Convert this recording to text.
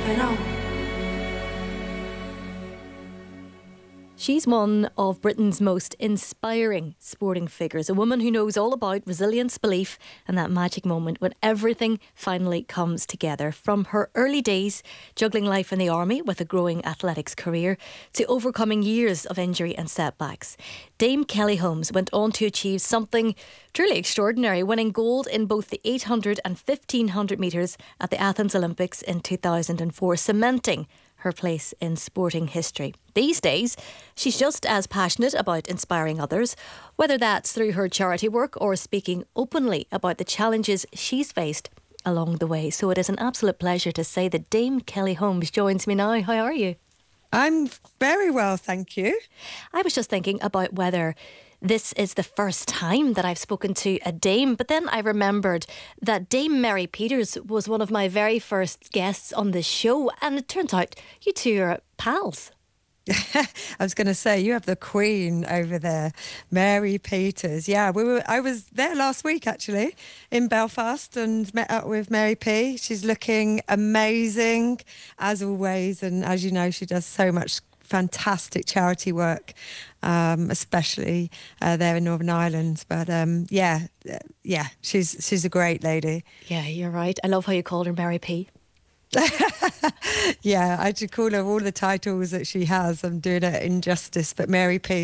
jumping on. She's one of Britain's most inspiring sporting figures, a woman who knows all about resilience, belief and that magic moment when everything finally comes together. From her early days juggling life in the army with a growing athletics career to overcoming years of injury and setbacks, Dame Kelly Holmes went on to achieve something truly extraordinary, winning gold in both the 800 and 1500 metres at the Athens Olympics in 2004, cementing her place in sporting history. These days, she's just as passionate about inspiring others, whether that's through her charity work or speaking openly about the challenges she's faced along the way. So it is an absolute pleasure to say that Dame Kelly Holmes joins me now. How are you? I'm very well, thank you. I was just thinking about whether this is the first time that I've spoken to a dame, but then I remembered that Dame Mary Peters was one of my very first guests on this show, and it turns out you two are pals. I was going to say, you have the Queen over there, Mary Peters. Yeah, I was there last week, actually, in Belfast, and met up with Mary P. She's looking amazing, as always, and as you know, she does so much fantastic charity work, especially there in Northern Ireland. But yeah, she's a great lady. Yeah, you're right. I love how you called her Mary P. Yeah, I should call her all the titles that she has. I'm doing her injustice, but Mary P.